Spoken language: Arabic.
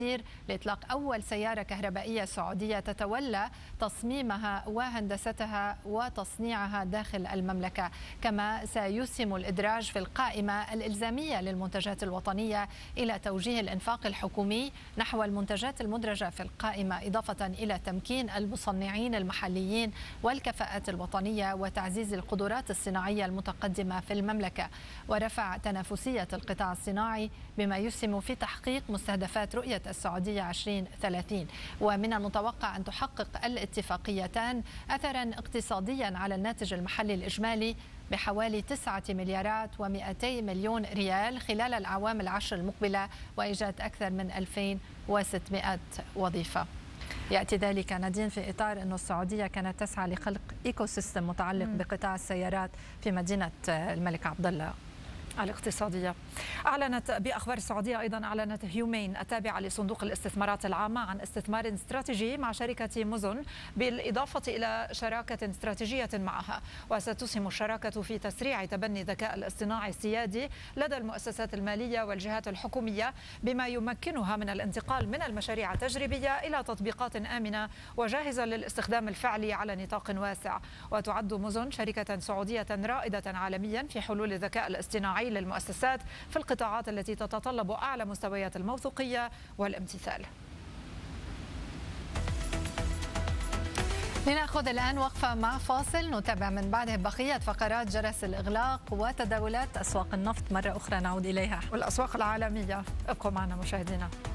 لإطلاق أول سيارة كهربائية سعودية تتولى تصميمها وهندستها وتصنيعها داخل المملكة. كما سيسهم الإدراج في القائمة الإلزامية للمنتجات الوطنية إلى توجيه الإنفاق الحكومي نحو المنتجات المدرجة في القائمة، إضافة إلى تمكين المصنعين المحليين والكفاءات الوطنية وتعزيز القدرات الصناعية المتقدمة في المملكة، ورفع تنافسية القطاع الصناعي بما يسهم في تحقيق مستهدفات رؤية السعودية 2030. ومن المتوقع أن تحقق الاتفاقيتان أثرا اقتصاديا على الناتج المحلي الإجمالي بحوالي 9 مليارات و200 مليون ريال خلال الأعوام العشر المقبلة، وإيجاد أكثر من 2600 وظيفة. يأتي ذلك نادين في إطار أن السعودية كانت تسعى لخلق إيكو سيستم متعلق بقطاع السيارات في مدينة الملك عبد الله الاقتصادية. أعلنت بأخبار السعودية أيضا أعلنت هيومين التابعة لصندوق الاستثمارات العامة عن استثمار استراتيجي مع شركة مزن، بالإضافة إلى شراكة استراتيجية معها. وستسهم الشراكة في تسريع تبني الذكاء الاصطناعي السيادي لدى المؤسسات المالية والجهات الحكومية، بما يمكنها من الانتقال من المشاريع التجريبية إلى تطبيقات آمنة وجاهزة للاستخدام الفعلي على نطاق واسع. وتعد مزن شركة سعودية رائدة عالميا في حلول الذكاء الاصطناعي للمؤسسات في القطاعات التي تتطلب أعلى مستويات الموثوقية والامتثال. لنأخذ الآن وقفة مع فاصل، نتابع من بعده بقية فقرات جرس الإغلاق وتداولات أسواق النفط مرة أخرى نعود إليها والأسواق العالمية. ابقوا معنا مشاهدينا.